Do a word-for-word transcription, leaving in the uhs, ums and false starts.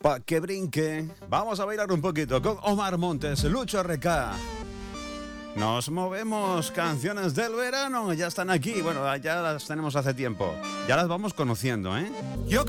Pa' que brinque. Vamos a bailar un poquito con Omar Montes, Lucho R K. Nos movemos, canciones del verano, ya están aquí. Bueno, ya las tenemos hace tiempo. Ya las vamos conociendo, ¿eh? Yo